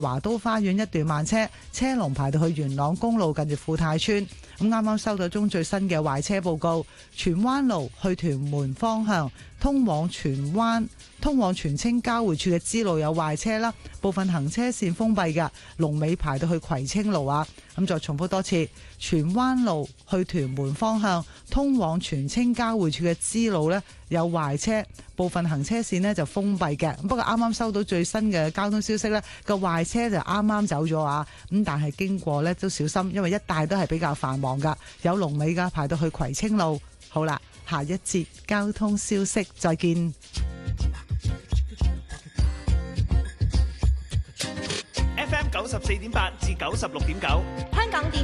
華都花園一段慢車，車龍排到去元朗公路近住富泰村。咁啱啱收到宗最新嘅壞車報告，荃灣路去屯門方向通往荃青交匯處嘅支路有壞車啦，部分行車線封閉嘅，龍尾排到去葵青路啊。咁再重複多次，荃灣路去屯門方向通往荃青交匯處嘅支路呢有壞車，部分行車線呢就封閉嘅。不過啱啱收到最新嘅交通消息呢，個壞車就啱啱走咗啊。咁但係經過呢都小心，因為一帶都係比較繁忙噶，有龍尾噶，排到去葵青路。好啦，下一節交通消息再見。 FM 94.8至96.9， 香港電